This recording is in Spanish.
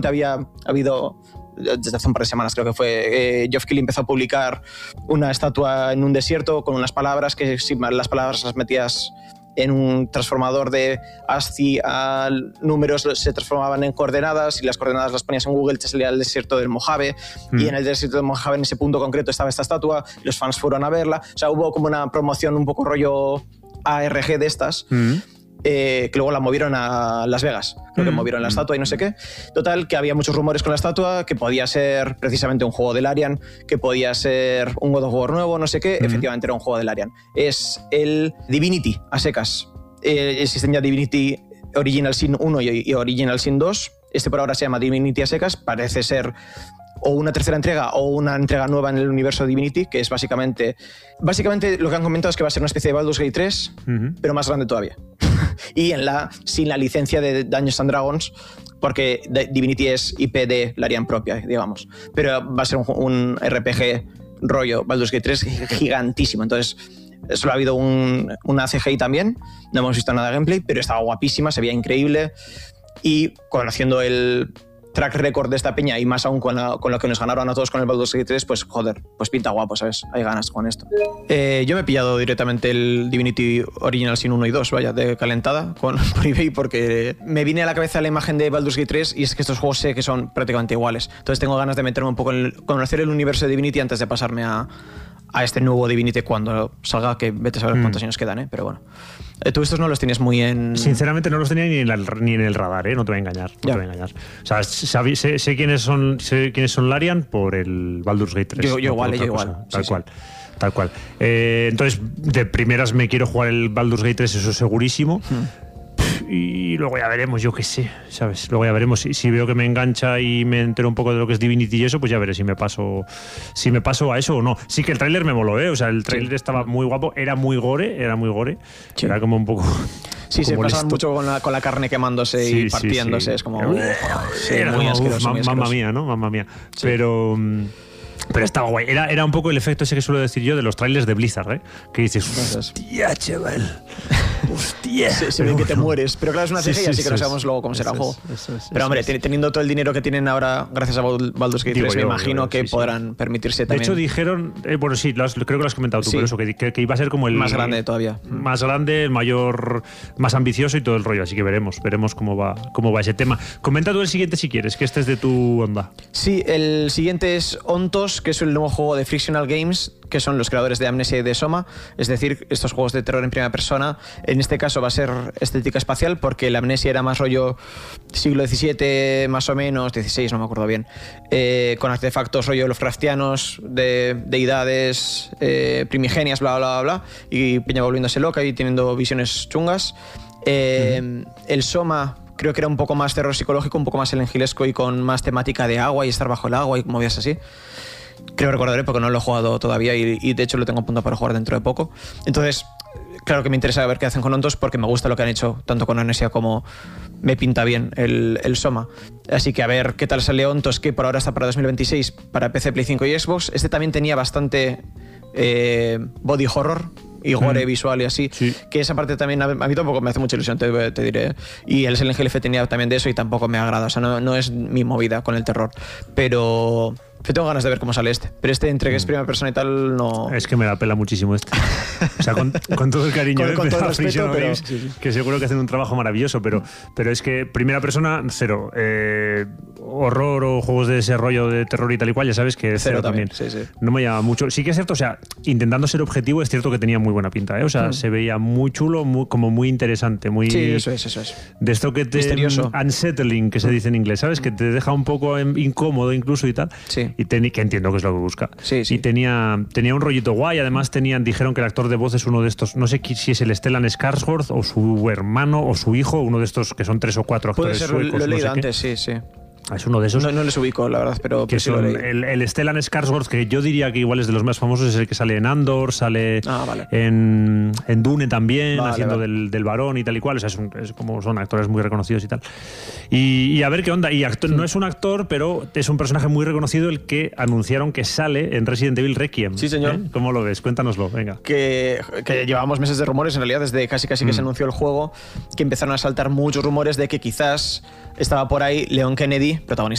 Había habido, desde hace un par de semanas creo que fue, Geoff Keighley empezó a publicar una estatua en un desierto con unas palabras que si las palabras las metías en un transformador de ASCII a números se transformaban en coordenadas y las coordenadas las ponías en Google, te salía el desierto del Mojave y en el desierto del Mojave en ese punto concreto estaba esta estatua, los fans fueron a verla, o sea, hubo como una promoción un poco rollo ARG de estas que luego la movieron a Las Vegas, creo que movieron la estatua y no sé qué. Total, que había muchos rumores con la estatua, que podía ser precisamente un juego del Larian, que podía ser un God of War nuevo, no sé qué. Efectivamente era un juego del Larian. Es el Divinity, a secas. Existen ya Divinity Original Sin 1 y Original Sin 2. Este por ahora se llama Divinity a secas. Parece ser o una tercera entrega o una entrega nueva en el universo de Divinity, que es básicamente lo que han comentado es que va a ser una especie de Baldur's Gate 3, pero más grande todavía. Y sin la licencia de Dungeons and Dragons, porque Divinity es IP de Larian propia, digamos. Pero va a ser un RPG rollo Baldur's Gate 3 gigantísimo. Entonces, solo ha habido una CGI también. No hemos visto nada de gameplay, pero estaba guapísima, se veía increíble. Y conociendo el track record de esta peña y más aún con lo que nos ganaron a todos con el Baldur's Gate 3, pues joder, pues pinta guapo, ¿sabes? Hay ganas con esto. Yo me he pillado directamente el Divinity Original Sin 1 y 2, vaya, de calentada por eBay, porque me vine a la cabeza la imagen de Baldur's Gate 3 y es que estos juegos sé que son prácticamente iguales. Entonces tengo ganas de meterme un poco en conocer el universo de Divinity antes de pasarme a este nuevo Divinity cuando salga, que vete a saber cuántos años quedan, pero bueno. Tú estos no los tienes muy en... Sinceramente no los tenía ni en el radar, no te voy a engañar. No te voy a engañar. O sea, sé quiénes son Larian por el Baldur's Gate 3. Yo igual. Tal cual. Entonces, de primeras me quiero jugar el Baldur's Gate 3, eso segurísimo. Y luego ya veremos, yo qué sé, ¿sabes? Luego ya veremos. Si veo que me engancha y me entero un poco de lo que es Divinity y eso, pues ya veré si me paso a eso o no. Sí que el tráiler me moló, O sea, el tráiler estaba muy guapo, era muy gore. Sí. Era como un poco... Sí, se pasaban mucho con la carne quemándose y partiéndose. Sí. Es como... era muy asqueroso. Mamma mía, ¿no? Mamma mía. Sí. Pero estaba guay. Era un poco el efecto ese que suelo decir yo de los trailers de Blizzard, que dices, hostia, chaval. Hostia. Se ve que te mueres. Pero claro, es una CGI, así que no sabemos luego cómo será el juego. Pero hombre, teniendo todo el dinero que tienen ahora gracias a Baldur's Gate 3, me imagino que podrán permitirse también. De hecho dijeron, bueno, sí, creo que lo has comentado tú, pero eso, que iba a ser como el... Más grande todavía. Más grande, el mayor, más ambicioso y todo el rollo. Así que veremos cómo va ese tema. Comenta tú el siguiente si quieres, que este es de tu onda. Sí, el siguiente es Ontos, que es el nuevo juego de Frictional Games, que son los creadores de Amnesia y de Soma, es decir, estos juegos de terror en primera persona. En este caso va a ser estética espacial, porque la Amnesia era más rollo siglo XVII, más o menos, XVI, no me acuerdo bien, con artefactos rollo Lovecraftianos, de deidades primigenias, bla, bla, bla, bla, y peña volviéndose loca y teniendo visiones chungas. El Soma creo que era un poco más terror psicológico, un poco más elengilesco y con más temática de agua y estar bajo el agua y movidas así. Creo recordaré porque no lo he jugado todavía y de hecho lo tengo a punto para jugar dentro de poco. Entonces, claro que me interesa ver qué hacen con Ontos porque me gusta lo que han hecho tanto con Amnesia como me pinta bien el Soma. Así que a ver qué tal sale Ontos, que por ahora está para 2026 para PC, Play 5 y Xbox. Este también tenía bastante body horror y gore visual y así, que esa parte también a mí tampoco me hace mucha ilusión, te diré. Y el Silent Hill F tenía también de eso y tampoco me agrada, o sea, no es mi movida con el terror, pero tengo ganas de ver cómo sale este. Pero este, entre que es primera persona y tal, no... Es que me la pela muchísimo este. O sea, con todo el cariño con todo el respeto, pero... que seguro que hacen un trabajo maravilloso, pero es que primera persona, cero. Horror o juegos de ese rollo de terror y tal y cual, ya sabes que cero también. Sí. No me llama mucho. Sí que es cierto, o sea, intentando ser objetivo, es cierto que tenía muy buena pinta, O sea, se veía muy chulo, como muy interesante, muy... Sí, eso es. De esto que te... Misterioso. Unsettling, que se dice en inglés, ¿sabes? Que te deja un poco incómodo incluso y tal. Sí. Y que entiendo que es lo que busca. Sí. Y tenía un rollito guay. Además dijeron que el actor de voz es uno de estos, no sé si es el Stellan Skarsgård o su hermano o su hijo, uno de estos que son 3 o 4 actores suecos. Puede ser, lo he leído antes, sí. Es uno de esos. No les ubico, la verdad, pero que son el Stellan Skarsgård, que yo diría que igual es de los más famosos, es el que sale en Andor, sale en Dune también, haciendo del varón y tal y cual. O sea, es como son actores muy reconocidos y tal. Y a ver qué onda. Y no es un actor, pero es un personaje muy reconocido el que anunciaron que sale en Resident Evil Requiem. Sí, señor. ¿Cómo lo ves? Cuéntanoslo, venga. Que llevábamos meses de rumores, en realidad, desde casi que se anunció el juego, que empezaron a saltar muchos rumores de que quizás estaba por ahí Leon Kennedy protagonista